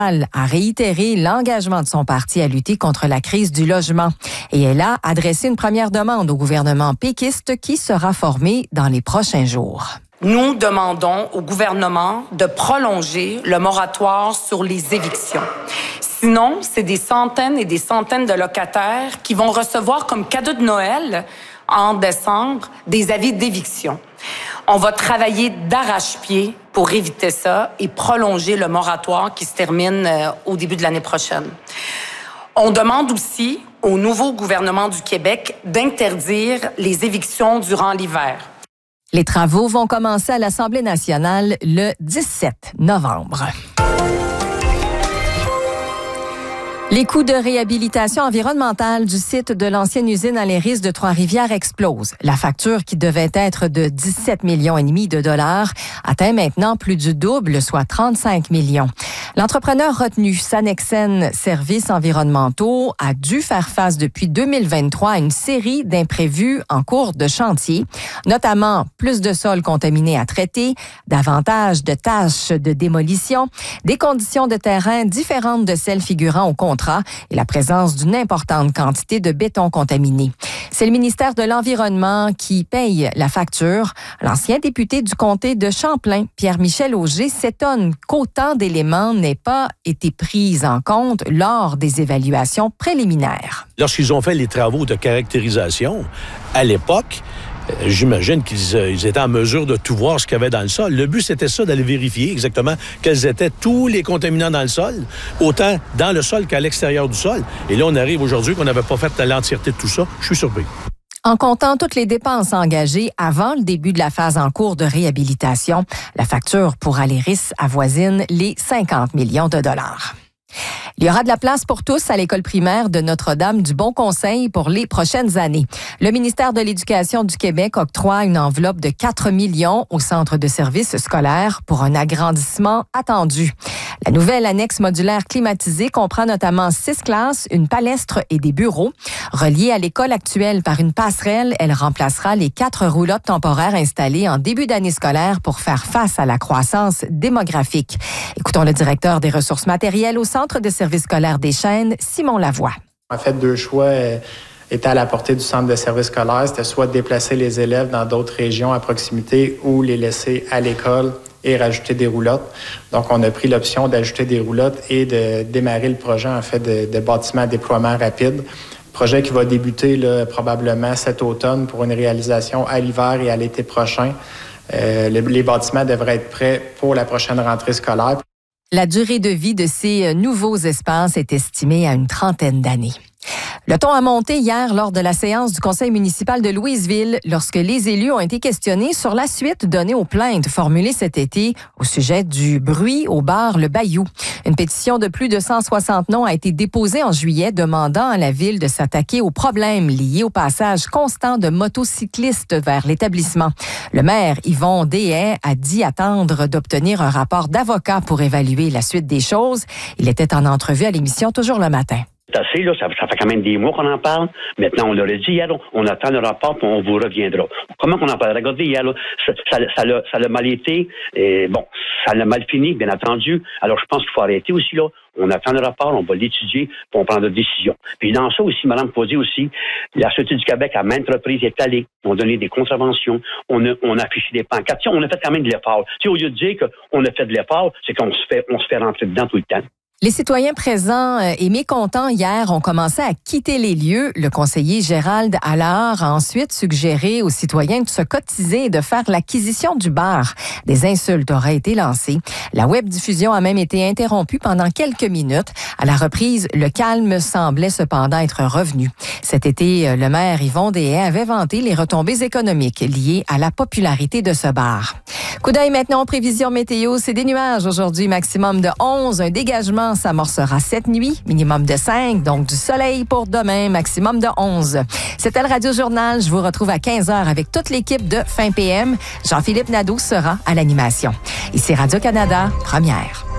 a réitéré l'engagement de son parti à lutter contre la crise du logement. Et elle a adressé une première demande au gouvernement péquiste qui sera formé dans les prochains jours. Nous demandons au gouvernement de prolonger le moratoire sur les évictions. Sinon, c'est des centaines et des centaines de locataires qui vont recevoir comme cadeau de Noël en décembre des avis d'éviction. On va travailler d'arrache-pied pour éviter ça et prolonger le moratoire qui se termine au début de l'année prochaine. On demande aussi au nouveau gouvernement du Québec d'interdire les évictions durant l'hiver. Les travaux vont commencer à l'Assemblée nationale le 17 novembre. Les coûts de réhabilitation environnementale du site de l'ancienne usine Aléris de Trois-Rivières explosent. La facture, qui devait être de 17,5 millions de dollars, atteint maintenant plus du double, soit 35 millions. L'entrepreneur retenu, Sanexen Services environnementaux, a dû faire face depuis 2023 à une série d'imprévus en cours de chantier, notamment plus de sols contaminés à traiter, davantage de tâches de démolition, des conditions de terrain différentes de celles figurant au contrat et la présence d'une importante quantité de béton contaminé. C'est le ministère de l'Environnement qui paye la facture. L'ancien député du comté de Champlain, Pierre-Michel Auger, s'étonne qu'autant d'éléments n'aient pas été pris en compte lors des évaluations préliminaires. Lorsqu'ils ont fait les travaux de caractérisation, à l'époque, j'imagine qu'ils étaient en mesure de tout voir ce qu'il y avait dans le sol. Le but, c'était ça, d'aller vérifier exactement quels étaient tous les contaminants dans le sol, autant dans le sol qu'à l'extérieur du sol. Et là, on arrive aujourd'hui qu'on n'avait pas fait l'entièreté de tout ça. Je suis surpris. En comptant toutes les dépenses engagées avant le début de la phase en cours de réhabilitation, la facture pour Aléris avoisine les 50 millions de dollars. Il y aura de la place pour tous à l'école primaire de Notre-Dame du Bon Conseil pour les prochaines années. Le ministère de l'Éducation du Québec octroie une enveloppe de 4 millions au centre de services scolaires pour un agrandissement attendu. La nouvelle annexe modulaire climatisée comprend notamment 6 classes, une palestre et des bureaux. Reliée à l'école actuelle par une passerelle, elle remplacera les 4 roulottes temporaires installées en début d'année scolaire pour faire face à la croissance démographique. Écoutons le directeur des ressources matérielles au centre de services scolaires des Chênes, Simon Lavoie. En fait, 2 choix étaient à la portée du centre de services scolaires. C'était soit de déplacer les élèves dans d'autres régions à proximité ou les laisser à l'école et rajouter des roulottes. Donc, on a pris l'option d'ajouter des roulottes et de démarrer le projet, en fait, de bâtiment à déploiement rapide. Projet qui va débuter là, probablement cet automne pour une réalisation à l'hiver et à l'été prochain. Les bâtiments devraient être prêts pour la prochaine rentrée scolaire. La durée de vie de ces nouveaux espaces est estimée à une 30aine d'années. Le ton a monté hier lors de la séance du conseil municipal de Louisville lorsque les élus ont été questionnés sur la suite donnée aux plaintes formulées cet été au sujet du bruit au bar Le Bayou. Une pétition de plus de 160 noms a été déposée en juillet demandant à la ville de s'attaquer aux problèmes liés au passage constant de motocyclistes vers l'établissement. Le maire Yvon Deshaies a dit attendre d'obtenir un rapport d'avocat pour évaluer la suite des choses. Il était en entrevue à l'émission Toujours le matin. C'est assez, là, ça fait quand même des mois qu'on en parle. Maintenant, on l'aurait dit hier, là, on attend le rapport, puis on vous reviendra. Comment qu'on en parle? Regardez, hier, là, ça l'a mal été, et bon, ça l'a mal fini, bien entendu. Alors, je pense qu'il faut arrêter aussi, là. On attend le rapport, on va l'étudier, puis on prend notre décision. Puis dans ça aussi, Mme Posé aussi, la Sûreté du Québec, à maintes reprises, est allée. On a donné des contraventions, on a affiché des pancartes. On a fait quand même de l'effort. Tu sais, au lieu de dire qu'on a fait de l'effort, c'est qu'on se fait rentrer dedans tout le temps. Les citoyens présents et mécontents hier ont commencé à quitter les lieux. Le conseiller Gérald Allard a ensuite suggéré aux citoyens de se cotiser et de faire l'acquisition du bar. Des insultes auraient été lancées. La web-diffusion a même été interrompue pendant quelques minutes. À la reprise, le calme semblait cependant être revenu. Cet été, le maire Yvon Deshaies avait vanté les retombées économiques liées à la popularité de ce bar. Coup d'œil maintenant aux prévisions météo. C'est des nuages aujourd'hui, maximum de 11. Un dégagement s'amorcera cette nuit, minimum de 5. Donc du soleil pour demain, maximum de 11. C'était le Radio Journal. Je vous retrouve à 15h avec toute l'équipe de Fin PM. Jean-Philippe Nadeau sera à l'animation. Ici Radio-Canada, première.